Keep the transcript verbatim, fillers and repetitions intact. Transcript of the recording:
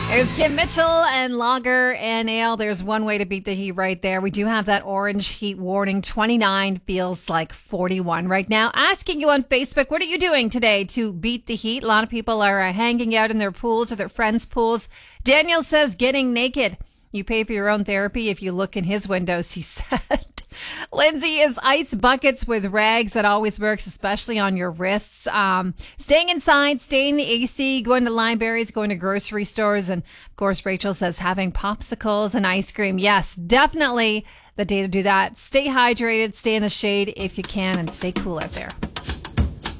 There's Kim Mitchell and Lager and Ale. There's one way to beat the heat right there. We do have that orange heat warning. twenty-nine feels like forty-one right now. Asking you on Facebook, what are you doing today to beat the heat? A lot of people are uh, hanging out in their pools or their friends' pools. Daniel says getting naked. You pay for your own therapy if you look in his windows, he said. Lindsay is ice buckets with rags. That always works, especially on your wrists. Um, staying inside, staying in the A C, going to libraries, going to grocery stores. And of course, Rachel says having popsicles and ice cream. Yes, definitely the day to do that. Stay hydrated, stay in the shade if you can, and stay cool out there.